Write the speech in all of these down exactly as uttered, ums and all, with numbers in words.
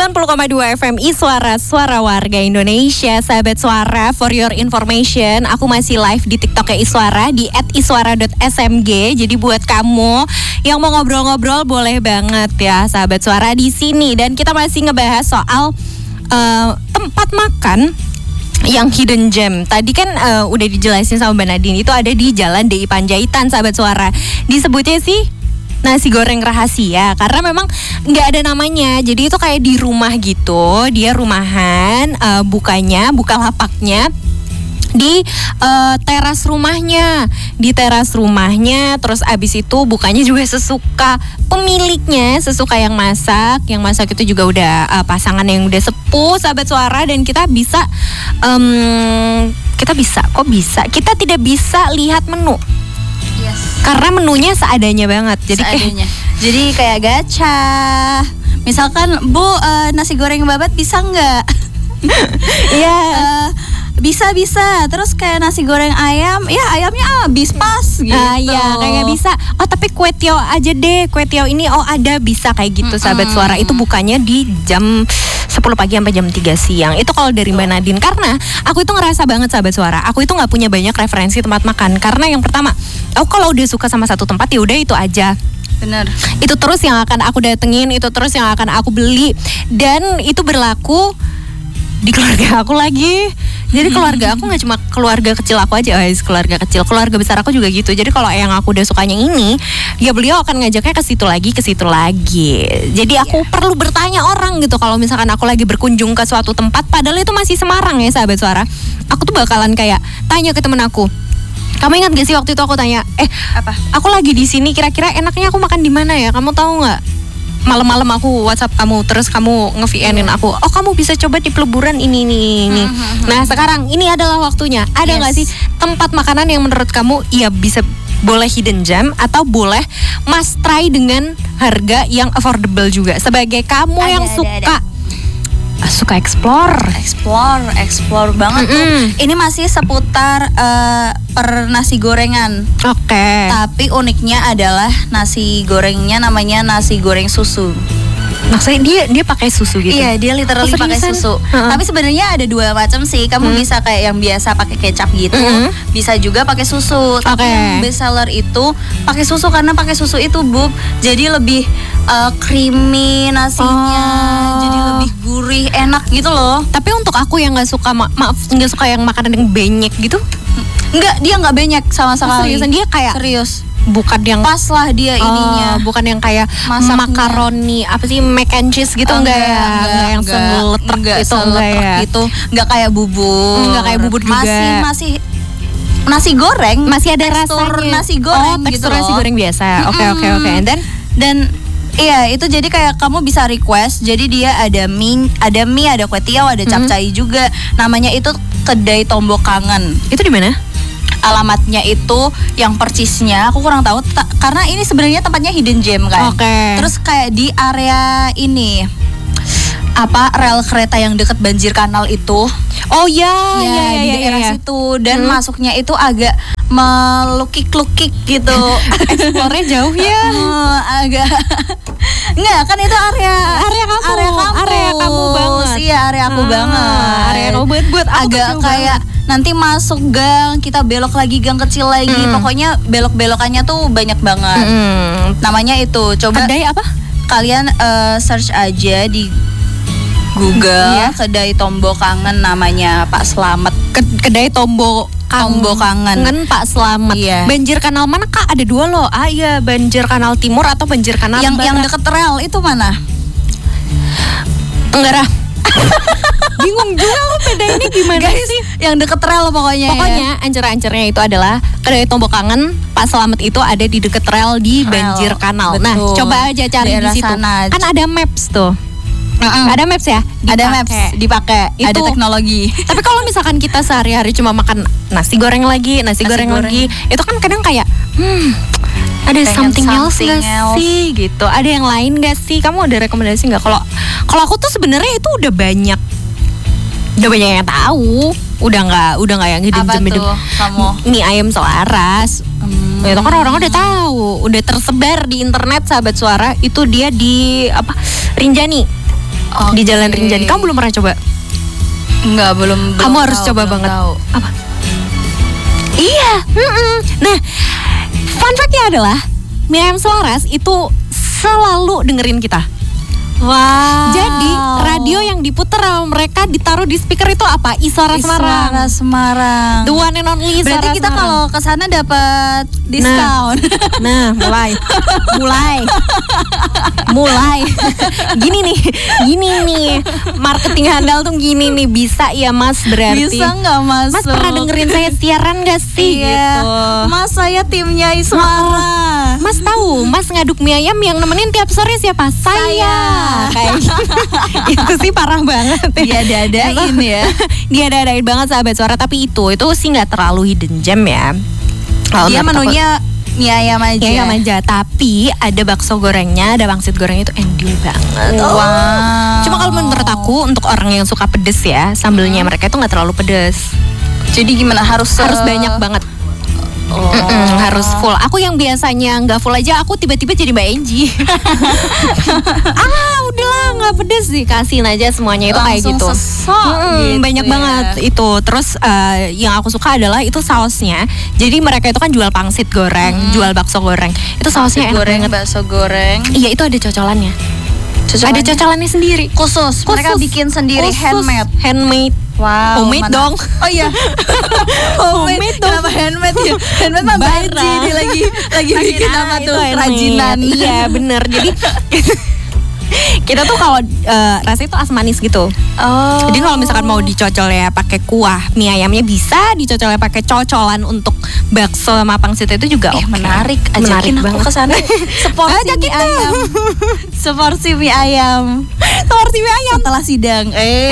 sembilan puluh koma dua F M Iswara, Suara Warga Indonesia. Sahabat Suara, for your information, aku masih live di TikToknya Iswara di et iswara dot s m g. Jadi buat kamu yang mau ngobrol-ngobrol boleh banget ya, sahabat Suara di sini. Dan kita masih ngebahas soal uh, tempat makan yang hidden gem. Tadi kan uh, udah dijelasin sama Mbak Nadine, itu ada di Jalan D I Panjaitan, sahabat Suara. Disebutnya sih nasi goreng rahasia karena memang nggak ada namanya. Jadi itu kayak di rumah gitu, dia rumahan, uh, bukanya, buka lapaknya di uh, teras rumahnya, di teras rumahnya. Terus abis itu bukanya juga sesuka pemiliknya, sesuka yang masak. Yang masak itu juga udah uh, pasangan yang udah sepuh, sahabat Suara. Dan kita bisa, um, kita bisa, kok bisa? Kita tidak bisa lihat menu. Yes. Karena menunya seadanya banget. Jadi seadanya. Kayak, jadi kayak gacha. Misalkan, Bu, uh, nasi goreng babat bisa nggak? Iya. uh, bisa bisa. Terus kayak nasi goreng ayam, ya ayamnya habis pas gitu. Ah, iya, kayak bisa. Oh tapi kue tiaw aja deh. Kue tiaw ini oh ada, bisa kayak gitu, mm-hmm. sahabat Suara. Itu bukanya di jam sepuluh pagi sampai jam tiga siang. Itu kalau dari Mbak Nadine. Karena aku itu ngerasa banget, sahabat Suara, aku itu gak punya banyak referensi tempat makan. Karena yang pertama, aku kalau udah suka sama satu tempat ya udah itu aja. Bener. Itu terus yang akan aku datengin, itu terus yang akan aku beli. Dan itu berlaku di keluarga aku lagi. Jadi keluarga aku gak cuma keluarga kecil aku aja, guys, keluarga kecil, keluarga besar aku juga gitu. Jadi kalau yang aku udah sukanya ini, ya beliau akan ngajaknya ke situ lagi, ke situ lagi. Jadi aku yeah. perlu bertanya orang gitu kalau misalkan aku lagi berkunjung ke suatu tempat, padahal itu masih Semarang ya, sahabat Suara. Aku tuh bakalan kayak tanya ke temen aku, kamu ingat gak sih waktu itu aku tanya, eh apa? Aku lagi di sini, kira-kira enaknya aku makan di mana ya? Kamu tahu nggak? Malam-malam aku WhatsApp kamu, terus kamu nge-V N-in aku. Oh kamu bisa coba di peleburan ini nih. ini. Hmm, hmm, nah sekarang ini adalah waktunya. Ada nggak yes. sih tempat makanan yang menurut kamu ya bisa boleh hidden gem atau boleh must try dengan harga yang affordable juga? Sebagai kamu ada, yang ada, suka ada. suka explore, explore, explore banget mm-hmm. tuh. Ini masih seputar uh, per nasi gorengan. Oke. Okay. Tapi uniknya adalah nasi gorengnya namanya nasi goreng susu. Maksudnya dia dia pakai susu gitu? Iya, dia literally oh, pakai susu. Uh-huh. Tapi sebenarnya ada dua macam sih. Kamu hmm. bisa kayak yang biasa pakai kecap gitu, uh-huh. bisa juga pakai susu. Tapi okay. yang best seller itu pakai susu karena pakai susu itu, Bub, jadi lebih uh, creamy nasinya, oh. jadi lebih gurih, enak gitu loh. Tapi untuk aku yang nggak suka ma- maaf nggak suka yang makanan yang benyek gitu, nggak, dia nggak benyek sama sekali. Seriusan dia kayak serius. Bukan yang pas lah dia ininya, uh, bukan yang kayak masaknya. Makaroni apa sih, mac and cheese gitu, oh, enggak, enggak ya, enggak yang seletrek gitu, enggak ya, itu enggak kayak bubur, enggak kayak bubur juga, masih masih nasi goreng, masih ada tekstur rasanya nasi goreng, oh, gitu tekstur nasi goreng biasa, oke oke oke, dan dan iya, itu jadi kayak kamu bisa request. Jadi dia ada mie, ada mie, ada kue tiaw, ada capcay mm-hmm. juga. Namanya itu Kedai Tombok Kangen. Itu di mana? Alamatnya itu yang persisnya aku kurang tahu ta- karena ini sebenarnya tempatnya hidden gem kan. Oke. Okay. Terus kayak di area ini apa rel kereta yang deket banjir kanal itu. Oh ya, ya, ya, ya di ya, daerah ya, ya. situ dan hmm. masuknya itu agak melukik-lukik gitu. Eksplornya jauh ya. uh, agak enggak kan itu area area kamu, area kamu, area kamu banget. Iya, area aku ah, banget. Area kamu buat buat agak kayak banget. Nanti masuk gang, kita belok lagi gang kecil lagi. Mm. Pokoknya belok-belokannya tuh banyak banget. Mm. Namanya itu, coba Kedai apa? Kalian uh, search aja di Google, yeah. Kedai Tombok Kangen namanya, Pak Slamet. Kedai Tombok Tombok Kangen. Kangen Pak Slamet. Iya. Banjir kanal mana Kak? Ada dua loh. Ah iya, banjir kanal timur atau banjir kanal yang barat. Yang deket rel itu mana? Enggak. Bingung juga lo beda ini gimana guys, sih? Yang deket rel pokoknya. Pokoknya ya. Ancer-ancernya itu adalah Kedai Tombok Kangen Pak Slamet itu ada di deket rel di rel. Banjir Kanal. Betul. Nah, coba aja cari daerah di situ. Sana. Kan ada maps tuh. Uh-uh. Ada maps ya? Dipake. Ada maps, dipakai. Ada teknologi. Tapi kalau misalkan kita sehari-hari cuma makan nasi goreng lagi, nasi, nasi goreng, goreng lagi, itu kan kadang kayak hmm ada pengen something, something else gak sih gitu? Ada yang lain gak sih? Kamu ada rekomendasi nggak? Kalau kalau aku tuh sebenarnya itu udah banyak, udah banyak yang tahu. Udah nggak, udah nggak yang hidup-hidup mie ayam selaras. Hmm. Itu kan orang udah tahu, udah tersebar di internet, sahabat Suara. Itu dia di apa? Rinjani. okay. Di Jalan Rinjani. Kamu belum pernah coba? Enggak, belum. Kamu belum harus tahu, coba banget. Tahu. Apa? Iya. Mm-mm. Nah, fun fact-nya adalah mie ayam selaras itu selalu dengerin kita. Wow. Jadi radio yang diputar sama mereka ditaruh di speaker itu apa? Iswara Semarang. Iswara Semarang. The one and only Iswara. Berarti kita kalau ke sana dapat diskon. Nah, nah, mulai. mulai. mulai. Gini nih, gini nih. Marketing handal tuh gini nih, bisa ya Mas berarti. Bisa enggak Mas? Mas pernah dengerin saya siaran gak sih iya. gitu. Mas saya timnya Iswara. Mas tahu, Mas ngaduk mie ayam yang nemenin tiap sore siapa? Saya. saya. Kayak itu sih parah banget. Dia dadain ya. Dia dadain banget sahabat suara. Tapi itu itu sih nggak terlalu hidden gem ya. Kalo dia menunya mie ayam aja. Mie ayam aja. Tapi ada bakso gorengnya, ada pangsit gorengnya itu endul banget. Wow. Cuma kalau menurut aku untuk orang yang suka pedes ya, sambelnya hmm. mereka itu nggak terlalu pedes. Jadi gimana harus harus uh... banyak banget. Oh. Mm-mm, harus full. Aku yang biasanya nggak full aja, aku tiba-tiba jadi Mbak Enji. ah udahlah nggak pedes sih, kasihin aja semuanya itu langsung kayak gitu. Mm, gitu banyak ya. banget itu. Terus uh, yang aku suka adalah itu sausnya. Jadi mereka itu kan jual pangsit goreng, hmm. jual bakso goreng. Itu sausnya enak goreng, banget. Bakso goreng. Iya itu ada cocolannya. Cocolannya? Ada cocolannya sendiri. Khusus. Khusus. Mereka bikin sendiri. Khusus. handmade. Handmade. Wow, homemade mana? dong. Oh iya. homemade, homemade dong. Kenapa handmade ya? Handmade mah Baji dia lagi lagi bikin apa tuh kerajinan. Iya bener. Jadi kita tuh kalau uh, rasanya tuh asam manis gitu. Oh. Jadi kalau misalkan mau dicocol ya pakai kuah mie ayamnya bisa, dicocol ya pakai cocolan untuk bakso sama pangsit itu juga. Eh, okay. menarik. Ajakin aku ke sana. Seporsi mie ayam. Seporsi mie ayam. Seporsi mie ayam setelah sidang. Eh.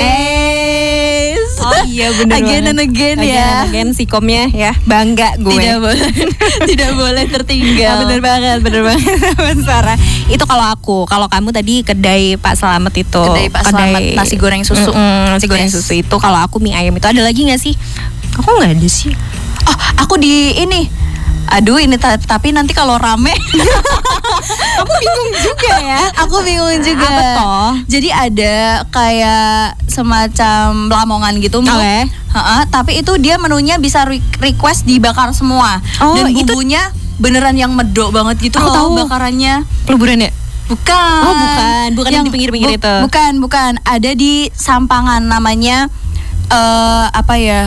eh. Oh iya benar. Again and again again ya. And again sikomnya ya. Bangga gue. Tidak boleh. Tidak boleh tertinggal. Oh, bener banget, bener banget Sarah. Itu kalau aku, kalau kamu tadi kedai Pak Slamet itu. Kedai Pak Slamet nasi goreng susu. Mm-mm, nasi goreng yes. susu itu. Kalau aku mie ayam itu ada lagi nggak sih? Aku nggak ada sih. Oh, aku di ini. Aduh ini ta- tapi nanti kalau rame aku bingung juga ya. Aku bingung juga. Apa toh? Jadi ada kayak semacam lamongan gitu. Oke. Okay. Ha-ha, tapi itu dia menunya bisa re- request dibakar semua. Oh, dan itu bumbunya beneran yang medok banget gitu aku loh tahu. Bakarannya. Peluburan ya? Bukan. Oh bukan, bukan yang, yang di pinggir-pinggir bu- itu. Bukan, bukan. Ada di Sampangan namanya uh, apa ya?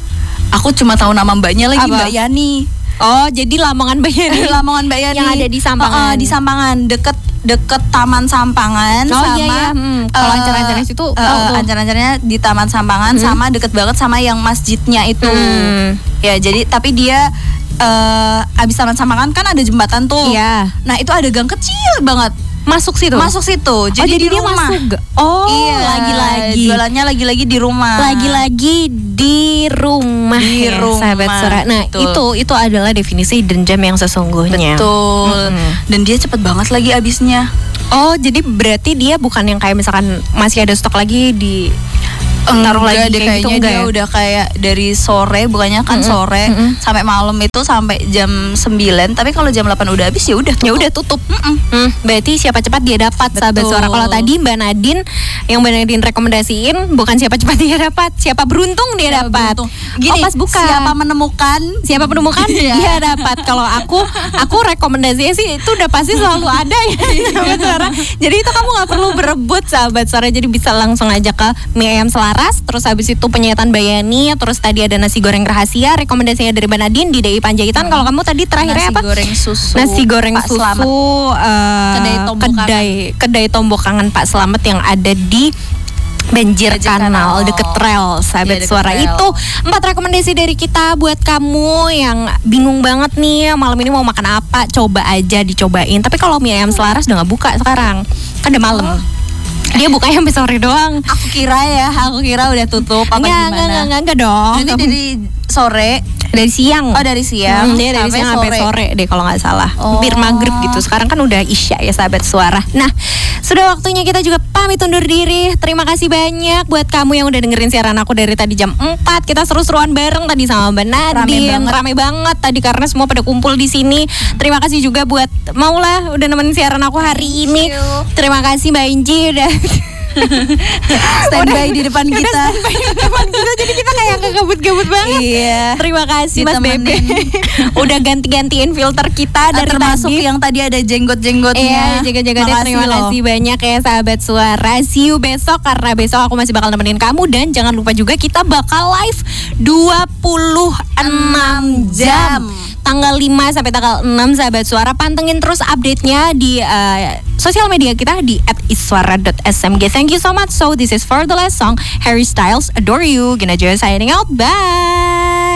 Aku cuma tahu nama mbaknya lagi, apa? Mbak Yani. Oh, jadi Lamongan Mbak Yani. Lamongan Mbak Yani yang ada di Sampangan. Uh, uh, di Sampangan, deket deket Taman Sampangan. Oh, sama iya, iya. Hmm, kalau uh, ancar-ancarnya situ uh, uh, ancar-ancarnya di Taman Sampangan hmm. sama deket banget sama yang masjidnya itu. Hmm. Ya, jadi tapi dia uh, abis Taman Sampangan kan ada jembatan tuh. Iya. Nah, itu ada gang kecil banget. Masuk situ? Masuk situ. Jadi, oh, jadi di dia rumah. Masuk gak? Oh, iya, lagi-lagi. Jualannya lagi-lagi di rumah. Lagi-lagi di rumah. Di ya, rumah. Sahabat Suara. Nah, betul. itu itu adalah definisi hidden gem yang sesungguhnya. Betul. Mm-hmm. Dan dia cepet banget lagi abisnya. Oh, jadi berarti dia bukan yang kayak misalkan masih ada stok lagi di taruh lagi kayak kayaknya gitu, dia ya? Udah kayak dari sore, bukannya kan mm-hmm. sore mm-hmm. sampai malam itu sampai jam sembilan, tapi kalau jam delapan udah habis ya udah ya udah tutup. Hmm, berarti siapa cepat dia dapat. Betul. Sahabat Suara. Kalau tadi Mbak Nadine yang Mbak Nadine rekomendasiin bukan siapa cepat dia dapat, siapa beruntung dia siapa dapat. Beruntung. Gini, oh, pas buka siapa menemukan, siapa menemukan dia dapat. Kalau aku aku rekomendasinya sih itu udah pasti selalu ada ya Sahabat Suara. Jadi itu kamu nggak perlu berebut Sahabat Suara, jadi bisa langsung aja ke mie ayam selaras. Terus habis itu penyetan Bayani. Terus tadi ada nasi goreng rahasia, rekomendasinya dari Mbak Nadine di D I Panjaitan. Hmm. Kalau kamu tadi terakhirnya nasi apa? Nasi goreng susu. Nasi goreng Pak susu. Uh, kedai tombok kedai kedai tombok kangen Pak Slamet yang ada di Banjir, Banjir Kanal, Kanal deket rel. Sahabat ya, Suara. Rel. Itu empat rekomendasi dari kita buat kamu yang bingung banget nih malam ini mau makan apa, coba aja dicobain. Tapi kalau mie ayam selaras udah gak buka sekarang, kan udah malam. Oh. Dia bukanya sampai sore doang. Aku kira ya, aku kira udah tutup apa enggak, gimana? Enggak, enggak, enggak dong. Jadi dari sore, dari siang. Oh, dari siang. Hmm, dia dari siang sampai sore deh kalau nggak salah. Oh. Hampir maghrib gitu. Sekarang kan udah isya ya Sahabat Suara. Nah, sudah waktunya kita juga pamit undur diri. Terima kasih banyak buat kamu yang udah dengerin siaran aku dari tadi jam empat. Kita seru-seruan bareng tadi sama Mbak Nadine. Rame banget. Rame banget tadi karena semua pada kumpul di sini. Terima kasih juga buat Maula udah nemenin siaran aku hari ini. Terima kasih Mbak Inji udah Standby di depan kita. Standby di depan kita, jadi kita kayak gabut-gabut banget. Iya. Terima kasih Mas Bebe. Udah ganti-gantiin filter kita dari termasuk tadi. yang tadi ada jenggot-jenggotnya. Iya, jenggot-jenggotnya. Terima kasih banyak ya sahabat Suara. See you besok karena besok aku masih bakal nemenin kamu, dan jangan lupa juga kita bakal live dua puluh enam jam. Tanggal lima sampai tanggal enam sahabat Suara. Pantengin terus update-nya di uh, sosial media kita di at iswara dot s m g. Thank you so much. So this is for the last song, Harry Styles, Adore You. Gina Joy signing out. Bye.